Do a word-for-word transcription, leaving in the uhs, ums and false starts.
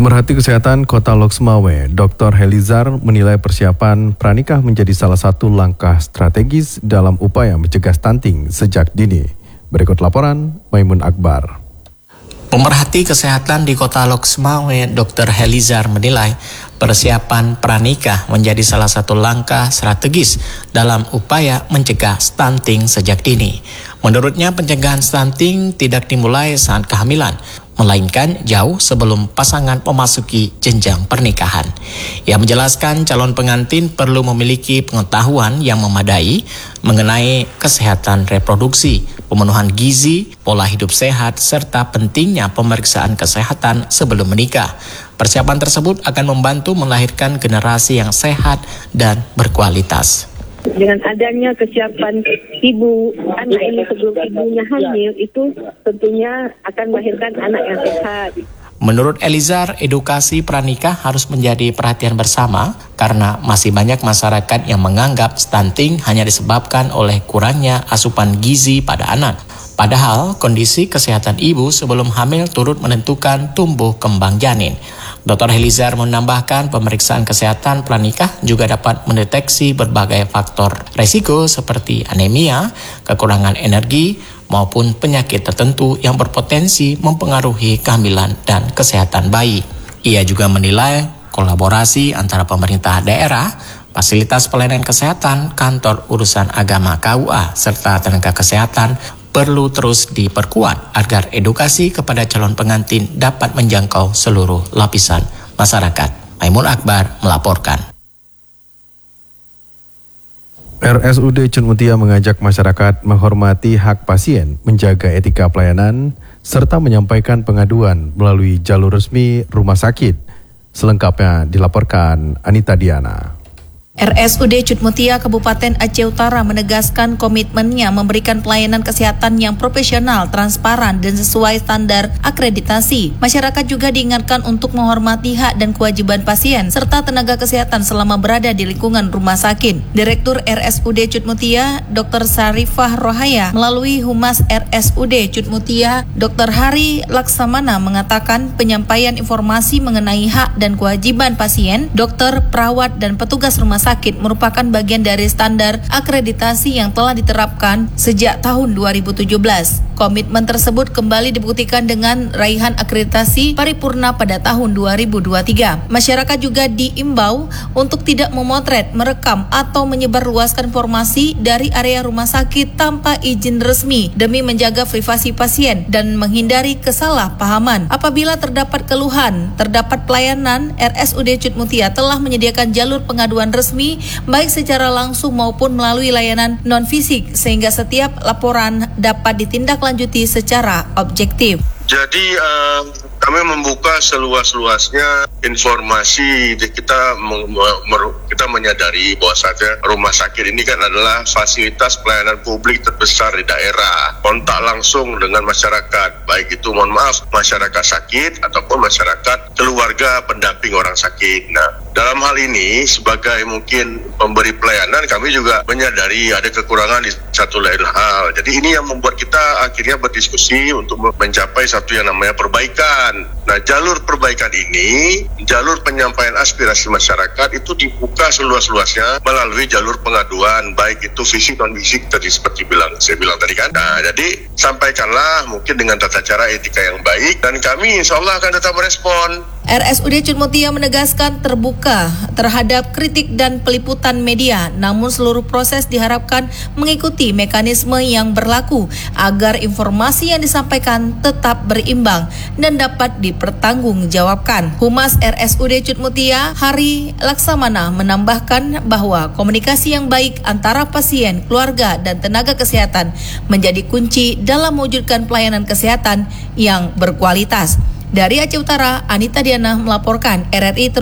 Pemerhati Kesehatan Kota Loksmawe, doktor Helizar menilai persiapan pranikah menjadi salah satu langkah strategis dalam upaya mencegah stunting sejak dini. Berikut laporan Maimun Akbar. Pemerhati Kesehatan di Kota Loksmawe, doktor Helizar menilai persiapan pranikah menjadi salah satu langkah strategis dalam upaya mencegah stunting sejak dini. Menurutnya, pencegahan stunting tidak dimulai saat kehamilan, melainkan jauh sebelum pasangan memasuki jenjang pernikahan. Ia menjelaskan calon pengantin perlu memiliki pengetahuan yang memadai mengenai kesehatan reproduksi, pemenuhan gizi, pola hidup sehat, serta pentingnya pemeriksaan kesehatan sebelum menikah. Persiapan tersebut akan membantu melahirkan generasi yang sehat dan berkualitas. Dengan adanya kesiapan ibu anak ini sebelum ibunya hamil, itu tentunya akan melahirkan anak yang sehat. Menurut Elizar, edukasi pranikah harus menjadi perhatian bersama karena masih banyak masyarakat yang menganggap stunting hanya disebabkan oleh kurangnya asupan gizi pada anak. Padahal kondisi kesehatan ibu sebelum hamil turut menentukan tumbuh kembang janin. doktor Helizar menambahkan pemeriksaan kesehatan pranikah juga dapat mendeteksi berbagai faktor resiko seperti anemia, kekurangan energi, maupun penyakit tertentu yang berpotensi mempengaruhi kehamilan dan kesehatan bayi. Ia juga menilai kolaborasi antara pemerintah daerah, fasilitas pelayanan kesehatan, kantor urusan agama K U A, serta tenaga kesehatan perlu terus diperkuat agar edukasi kepada calon pengantin dapat menjangkau seluruh lapisan masyarakat. Maimun Akbar melaporkan. R S U D Cutmutia mengajak masyarakat menghormati hak pasien, menjaga etika pelayanan, serta menyampaikan pengaduan melalui jalur resmi rumah sakit. Selengkapnya dilaporkan Anita Diana. R S U D Cutmutia Kabupaten Aceh Utara menegaskan komitmennya memberikan pelayanan kesehatan yang profesional, transparan, dan sesuai standar akreditasi. Masyarakat juga diingatkan untuk menghormati hak dan kewajiban pasien serta tenaga kesehatan selama berada di lingkungan rumah sakit. Direktur R S U D Cutmutia, doktor Sarifah Rohaya, melalui Humas R S U D Cutmutia, doktor Hari Laksamana mengatakan penyampaian informasi mengenai hak dan kewajiban pasien, dokter, perawat, dan petugas rumah sakit merupakan bagian dari standar akreditasi yang telah diterapkan sejak tahun dua ribu tujuh belas. Komitmen tersebut kembali dibuktikan dengan raihan akreditasi paripurna pada tahun dua ribu dua puluh tiga. Masyarakat juga diimbau untuk tidak memotret, merekam, atau menyebarluaskan informasi dari area rumah sakit tanpa izin resmi demi menjaga privasi pasien dan menghindari kesalahpahaman. Apabila terdapat keluhan, terdapat pelayanan, R S U D Cutmutia telah menyediakan jalur pengaduan resmi baik secara langsung maupun melalui layanan non-fisik sehingga setiap laporan dapat ditindaklanjuti secara objektif. Jadi uh, kami membuka seluas-luasnya informasi. Kita kita menyadari bahwa saja rumah sakit ini kan adalah fasilitas pelayanan publik terbesar di daerah. Kontak langsung dengan masyarakat, baik itu mohon maaf masyarakat sakit ataupun masyarakat keluarga pendamping orang sakit. Nah, dalam hal ini sebagai mungkin pemberi pelayanan kami juga menyadari ada kekurangan di satu lain hal. Jadi ini yang membuat kita akhirnya berdiskusi untuk mencapai satu yang namanya perbaikan. Nah, jalur perbaikan ini, jalur penyampaian aspirasi masyarakat itu dibuka seluas-luasnya melalui jalur pengaduan, baik itu fisik non fisik tadi seperti bilang saya bilang tadi kan. Nah, jadi sampaikanlah mungkin dengan tata cara etika yang baik dan kami insya Allah akan tetap merespon. R S U D Cutmutia menegaskan terbuka terhadap kritik dan peliputan media, namun seluruh proses diharapkan mengikuti mekanisme yang berlaku agar informasi yang disampaikan tetap berimbang dan dapat dipertanggungjawabkan. Humas R S U D Cutmutia, Hari Laksamana, menambahkan bahwa komunikasi yang baik antara pasien, keluarga, dan tenaga kesehatan menjadi kunci dalam mewujudkan pelayanan kesehatan yang berkualitas. Dari Aceh Utara, Anita Diana melaporkan. R R I